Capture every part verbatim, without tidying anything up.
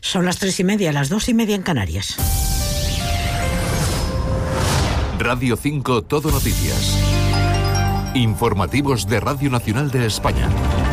Son las tres y media, las dos y media en Canarias. Radio cinco Todo Noticias. Informativos de Radio Nacional de España.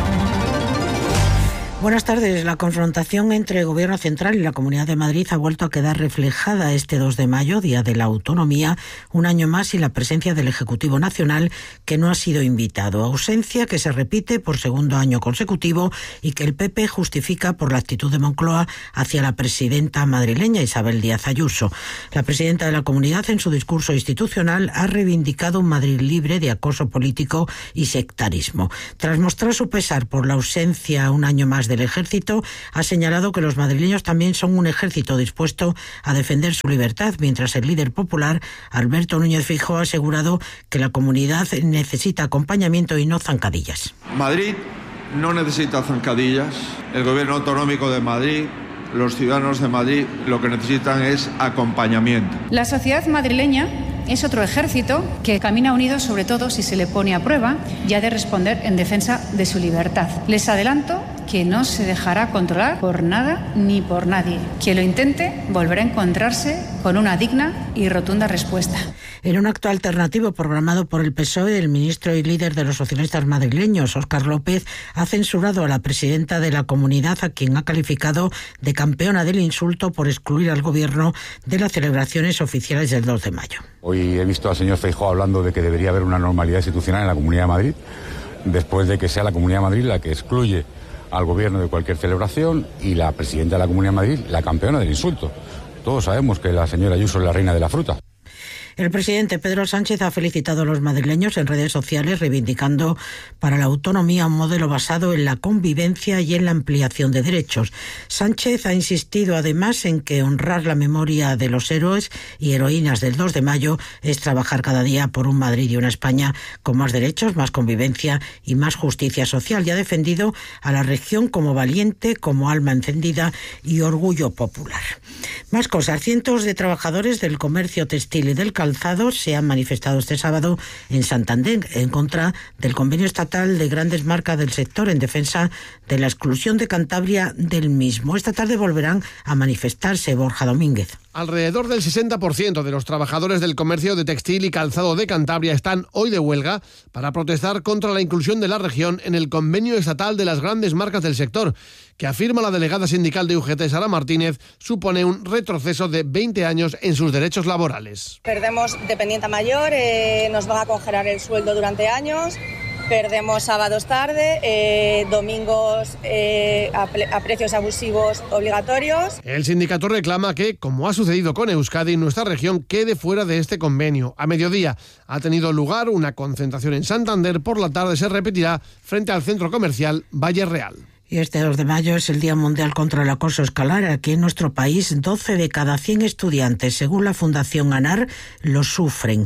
Buenas tardes. La confrontación entre el Gobierno Central y la Comunidad de Madrid ha vuelto a quedar reflejada este dos de mayo, Día de la Autonomía, un año más, y la presencia del Ejecutivo Nacional, que no ha sido invitado. Ausencia que se repite por segundo año consecutivo y que el P P justifica por la actitud de Moncloa hacia la presidenta madrileña Isabel Díaz Ayuso. La presidenta de la Comunidad, en su discurso institucional, ha reivindicado un Madrid libre de acoso político y sectarismo. Tras mostrar su pesar por la ausencia un año más de del ejército, ha señalado que los madrileños también son un ejército dispuesto a defender su libertad, mientras el líder popular, Alberto Núñez Feijóo, ha asegurado que la comunidad necesita acompañamiento y no zancadillas. Madrid no necesita zancadillas. El gobierno autonómico de Madrid, los ciudadanos de Madrid, lo que necesitan es acompañamiento. La sociedad madrileña es otro ejército que camina unido, sobre todo si se le pone a prueba y ha de responder en defensa de su libertad. Les adelanto que no se dejará controlar por nada ni por nadie. Quien lo intente volverá a encontrarse con una digna y rotunda respuesta. En un acto alternativo programado por el P S O E, el ministro y líder de los socialistas madrileños, Óscar López, ha censurado a la presidenta de la comunidad, a quien ha calificado de campeona del insulto por excluir al gobierno de las celebraciones oficiales del dos de mayo. Hoy he visto al señor Feijóo hablando de que debería haber una normalidad institucional en la Comunidad de Madrid, después de que sea la Comunidad de Madrid la que excluye al gobierno de cualquier celebración y la presidenta de la Comunidad de Madrid la campeona del insulto. Todos sabemos que la señora Ayuso es la reina de la fruta. El presidente Pedro Sánchez ha felicitado a los madrileños en redes sociales, reivindicando para la autonomía un modelo basado en la convivencia y en la ampliación de derechos. Sánchez ha insistido además en que honrar la memoria de los héroes y heroínas del dos de mayo es trabajar cada día por un Madrid y una España con más derechos, más convivencia y más justicia social. Y ha defendido a la región como valiente, como alma encendida y orgullo popular. Más cosas. Cientos de trabajadores del comercio textil y del calzado se han manifestado este sábado en Santander en contra del convenio estatal de grandes marcas del sector, en defensa de la exclusión de Cantabria del mismo. Esta tarde volverán a manifestarse. Borja Domínguez. Alrededor del sesenta por ciento de los trabajadores del comercio de textil y calzado de Cantabria están hoy de huelga para protestar contra la inclusión de la región en el convenio estatal de las grandes marcas del sector, que, afirma la delegada sindical de U G T, Sara Martínez, supone un retroceso de veinte años en sus derechos laborales. Perdemos dependiente mayor, eh, nos van a congelar el sueldo durante años. Perdemos sábados tarde, eh, domingos eh, a, a precios abusivos obligatorios. El sindicato reclama que, como ha sucedido con Euskadi, nuestra región quede fuera de este convenio. A mediodía ha tenido lugar una concentración en Santander. Por la tarde se repetirá frente al centro comercial Valle Real. Y este dos de mayo es el Día Mundial contra el Acoso Escolar. Aquí en nuestro país, doce de cada cien estudiantes, según la Fundación ANAR, lo sufren.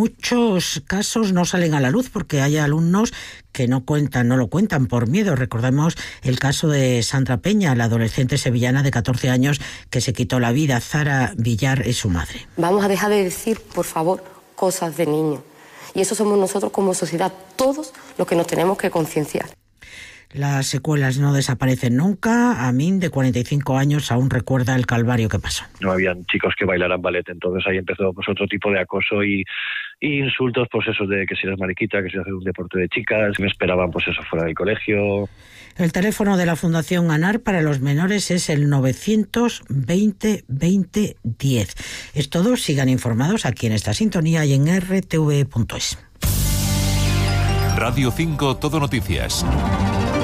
Muchos casos no salen a la luz porque hay alumnos que no cuentan, no lo cuentan por miedo. Recordemos el caso de Sandra Peña, la adolescente sevillana de catorce años que se quitó la vida. Zara Villar es su madre. Vamos a dejar de decir, por favor, cosas de niños. Y eso somos nosotros como sociedad, todos los que nos tenemos que concienciar. Las secuelas no desaparecen nunca. Amin, de cuarenta y cinco años, aún recuerda el calvario que pasó. No habían chicos que bailaran ballet, entonces ahí empezó pues otro tipo de acoso y, y insultos, pues eso de que si eres mariquita, que si haces un deporte de chicas, me esperaban pues eso fuera del colegio. El teléfono de la Fundación ANAR para los menores es el novecientos veinte veinte diez. Es todo. Sigan informados aquí en esta sintonía y en erre te ve punto es. Radio cinco Todo Noticias.